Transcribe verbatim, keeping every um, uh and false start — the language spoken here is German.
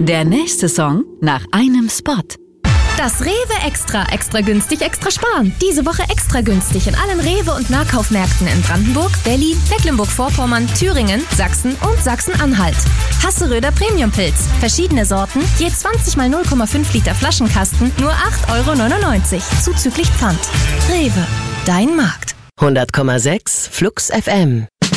Der nächste Song nach einem Spot. Das Rewe Extra. Extra günstig, extra sparen. Diese Woche extra günstig in allen Rewe- und Nahkaufmärkten in Brandenburg, Berlin, Mecklenburg-Vorpommern, Thüringen, Sachsen und Sachsen-Anhalt. Hasseröder Premiumpilz. Verschiedene Sorten, je zwanzig mal null Komma fünf Liter Flaschenkasten, nur acht Euro neunundneunzig. Zuzüglich Pfand. Rewe. Dein Markt. hundert Komma sechs Flux F M